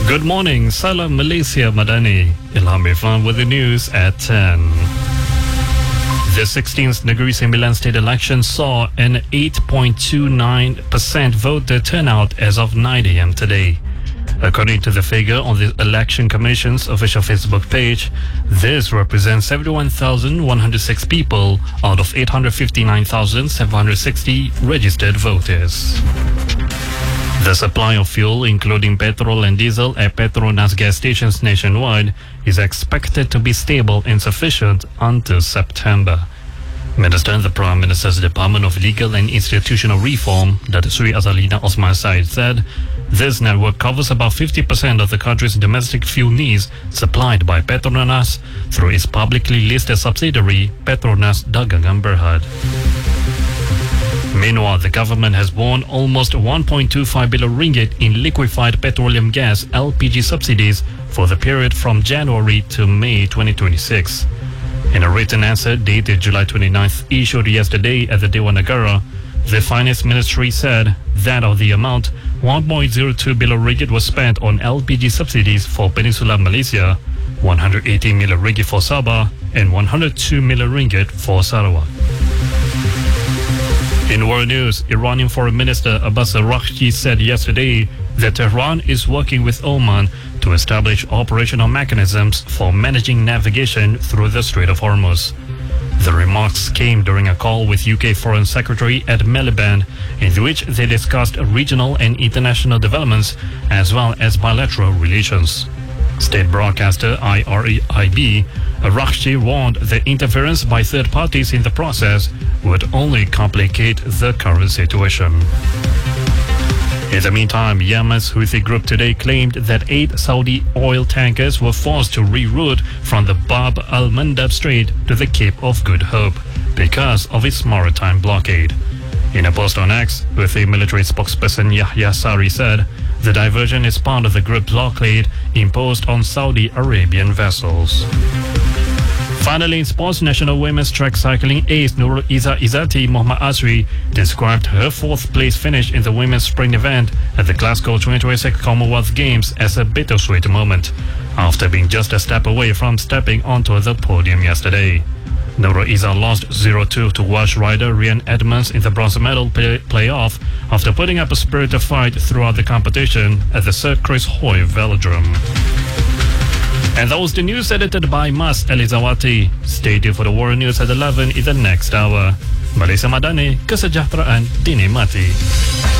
Good morning, Salam Malaysia Madani. Ilham Irfan with the news at 10. The 16th Negeri Sembilan state election saw an 8.29% voter turnout as of 9 a.m. today. According to the figure on the Election Commission's official Facebook page, this represents 71,106 people out of 859,760 registered voters. The supply of fuel, including petrol and diesel at Petronas gas stations nationwide, is expected to be stable and sufficient until September. Minister in the Prime Minister's Department of Legal and Institutional Reform, Datuk Sri Azalina Osman Said, said this network covers about 50% of the country's domestic fuel needs supplied by Petronas through its publicly listed subsidiary, Petronas Dagangan Berhad. Meanwhile, the government has borne almost 1.25 billion ringgit in liquefied petroleum gas (LPG) subsidies for the period from January to May 2026. In a written answer dated July 29th, issued yesterday at the Dewan Negara, the Finance Ministry said that of the amount, 1.02 billion ringgit was spent on LPG subsidies for Peninsular Malaysia, 180 million ringgit for Sabah, and 102 million ringgit for Sarawak. In world news, Iranian Foreign Minister Abbas Araghchi said yesterday that Tehran is working with Oman to establish operational mechanisms for managing navigation through the Strait of Hormuz. The remarks came during a call with UK Foreign Secretary Ed Miliband, in which they discussed regional and international developments as well as bilateral relations. State broadcaster IRIB Araghchi warned that interference by third parties in the process would only complicate the current situation. In the meantime, Yemen's Houthi group today claimed that 8 Saudi oil tankers were forced to reroute from the Bab al-Mandab Strait to the Cape of Good Hope because of its maritime blockade. In a post on X, Houthi military spokesperson Yahya Sari said the diversion is part of the group's blockade imposed on Saudi Arabian vessels. Finally, in sports, national women's track cycling ace Nurul Izzati Muhammad Asri described her fourth-place finish in the women's sprint event at the Glasgow 2026 Commonwealth Games as a bittersweet moment, after being just a step away from stepping onto the podium yesterday. Nurul Izzah lost 0-2 to Welsh rider Rhian Edmonds in the bronze medal playoff after putting up a spirited fight throughout the competition at the Sir Chris Hoy Velodrome. And that was the news edited by Mas Elizawati. Stay tuned for the world news at 11 in the next hour. Malaysia Madani, kesejahteraan dinikmati.